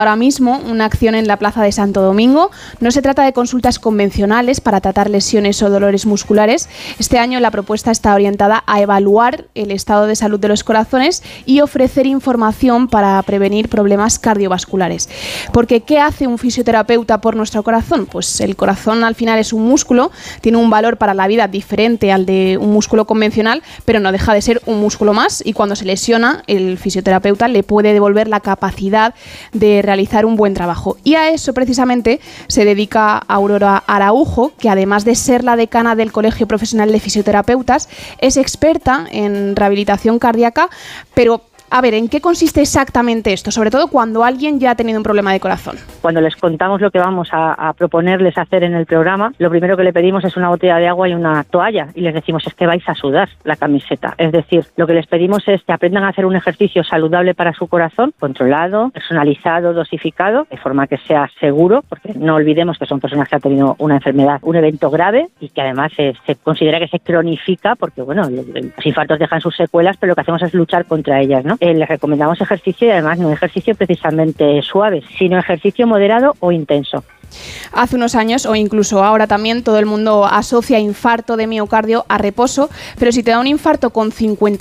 ahora mismo una acción en la Plaza de Santo Domingo. No se trata de consultas convencionales para tratar lesiones o dolores musculares. Este año la propuesta está orientada a evaluar el estado de salud de los corazones y ofrecer información para prevenir problemas cardiovasculares. Porque ¿qué hace un fisioterapeuta por nuestro corazón? Pues el corazón al final es un músculo, tiene un valor para la vida diferente al de un músculo convencional, pero no deja de ser un músculo más, y cuando se lesiona, el fisioterapeuta le puede devolver la capacidad de realizar un buen trabajo. Y a eso precisamente se dedica Aurora Araujo, que además de ser la decana del Colegio Profesional de Fisioterapeutas, es experta en rehabilitación cardíaca, pero a ver, ¿en qué consiste exactamente esto? Sobre todo cuando alguien ya ha tenido un problema de corazón. Cuando les contamos lo que vamos a proponerles hacer en el programa, lo primero que le pedimos es una botella de agua y una toalla, y les decimos es que vais a sudar la camiseta. Es decir, lo que les pedimos es que aprendan a hacer un ejercicio saludable para su corazón, controlado, personalizado, dosificado, de forma que sea seguro, porque no olvidemos que son personas que han tenido una enfermedad, un evento grave, y que además se considera que se cronifica, porque bueno, los infartos dejan sus secuelas, pero lo que hacemos es luchar contra ellas, ¿no? Les recomendamos ejercicio, y además no ejercicio precisamente suave, sino ejercicio moderado o intenso. Hace unos años, o incluso ahora también, todo el mundo asocia infarto de miocardio a reposo, pero si te da un infarto con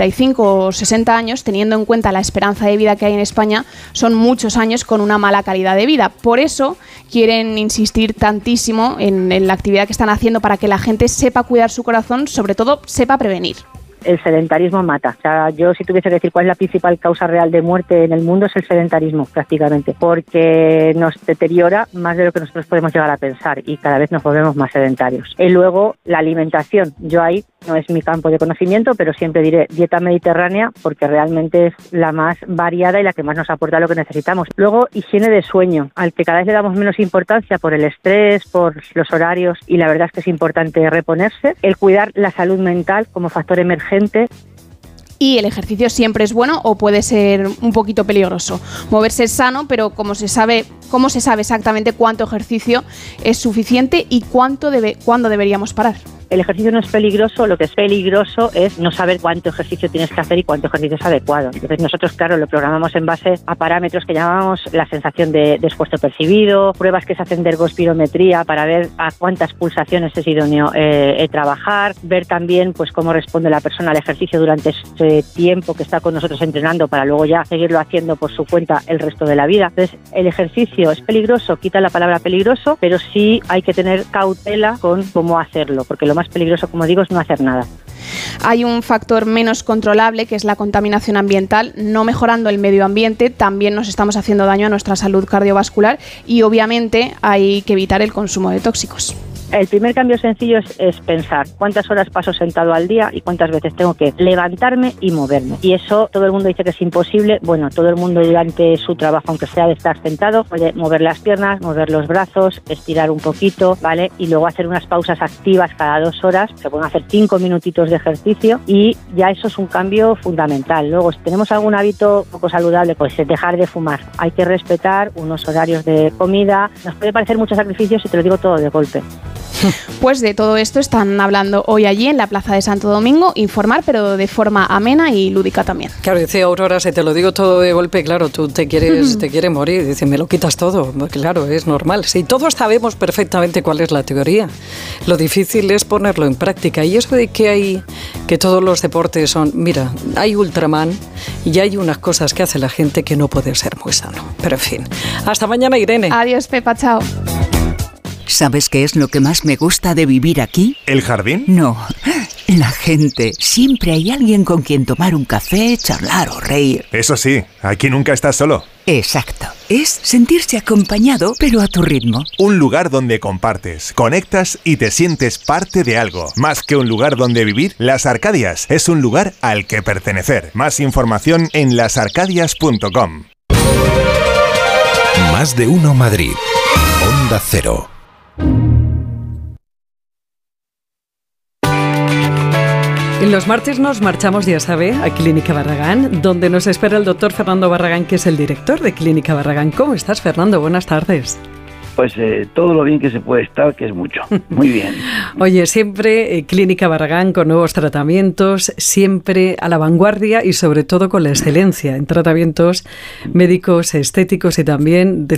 55 o 60 años, teniendo en cuenta la esperanza de vida que hay en España, son muchos años con una mala calidad de vida. Por eso quieren insistir tantísimo en la actividad que están haciendo para que la gente sepa cuidar su corazón, sobre todo sepa prevenir. El sedentarismo mata. O sea, yo si tuviese que decir cuál es la principal causa real de muerte en el mundo, es el sedentarismo, prácticamente, porque nos deteriora más de lo que nosotros podemos llegar a pensar y cada vez nos volvemos más sedentarios. Y luego la alimentación. Yo ahí no es mi campo de conocimiento, pero siempre diré dieta mediterránea, porque realmente es la más variada y la que más nos aporta lo que necesitamos. Luego, higiene de sueño, al que cada vez le damos menos importancia por el estrés, por los horarios, y la verdad es que es importante reponerse. El cuidar la salud mental como factor emergente. Y el ejercicio siempre es bueno o puede ser un poquito peligroso. Moverse es sano, pero ¿cómo se sabe exactamente cuánto ejercicio es suficiente y cuándo deberíamos parar? El ejercicio no es peligroso, lo que es peligroso es no saber cuánto ejercicio tienes que hacer y cuánto ejercicio es adecuado. Entonces nosotros, claro, lo programamos en base a parámetros que llamamos la sensación de esfuerzo percibido, pruebas que se hacen de ergospirometría para ver a cuántas pulsaciones es idóneo trabajar, ver también pues cómo responde la persona al ejercicio durante este tiempo que está con nosotros entrenando para luego ya seguirlo haciendo por su cuenta el resto de la vida. Entonces el ejercicio es peligroso, quita la palabra peligroso, pero sí hay que tener cautela con cómo hacerlo, porque lo más peligroso, como digo, es no hacer nada. Hay un factor menos controlable, que es la contaminación ambiental. No mejorando el medio ambiente, también nos estamos haciendo daño a nuestra salud cardiovascular, y obviamente hay que evitar el consumo de tóxicos. El primer cambio sencillo es pensar cuántas horas paso sentado al día y cuántas veces tengo que levantarme y moverme. Y eso todo el mundo dice que es imposible. Bueno, todo el mundo durante su trabajo, aunque sea de estar sentado, puede mover las piernas, mover los brazos, estirar un poquito, ¿vale? Y luego hacer unas pausas activas cada 2 horas. Se pueden hacer 5 minutitos de ejercicio y ya eso es un cambio fundamental. Luego, si tenemos algún hábito poco saludable, pues es dejar de fumar. Hay que respetar unos horarios de comida. Nos puede parecer mucho sacrificio si te lo digo todo de golpe. Pues de todo esto están hablando hoy allí en la Plaza de Santo Domingo, informar, pero de forma amena y lúdica también. Claro, dice Aurora, si te lo digo todo de golpe, claro, tú te quieres morir, dice, me lo quitas todo, claro, es normal. Sí, todos sabemos perfectamente cuál es la teoría, lo difícil es ponerlo en práctica, y eso de que todos los deportes son, mira, hay Ultraman y hay unas cosas que hace la gente que no puede ser muy sano, pero en fin. Hasta mañana, Irene. Adiós, Pepa, chao. ¿Sabes qué es lo que más me gusta de vivir aquí? ¿El jardín? No, la gente. Siempre hay alguien con quien tomar un café, charlar o reír. Eso sí, aquí nunca estás solo. Exacto. Es sentirse acompañado, pero a tu ritmo. Un lugar donde compartes, conectas y te sientes parte de algo. Más que un lugar donde vivir, Las Arcadias es un lugar al que pertenecer. Más información en lasarcadias.com. Más de uno Madrid. Onda Cero. Los martes nos marchamos, ya sabe, a Clínica Barragán, donde nos espera el doctor Fernando Barragán, que es el director de Clínica Barragán. ¿Cómo estás, Fernando? Buenas tardes. Pues todo lo bien que se puede estar, que es mucho. Muy bien. Oye, siempre Clínica Barragán con nuevos tratamientos, siempre a la vanguardia y sobre todo con la excelencia en tratamientos médicos, estéticos y también de